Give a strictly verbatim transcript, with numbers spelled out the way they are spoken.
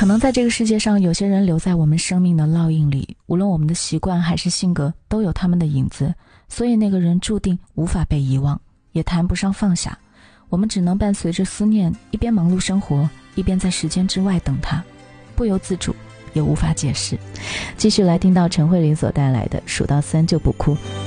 可能在这个世界上，有些人留在我们生命的烙印里，无论我们的习惯还是性格，都有他们的影子，所以那个人注定无法被遗忘，也谈不上放下。我们只能伴随着思念，一边忙碌生活，一边在时间之外等他，不由自主，也无法解释。继续来听到陈慧琳所带来的《数到三就不哭》。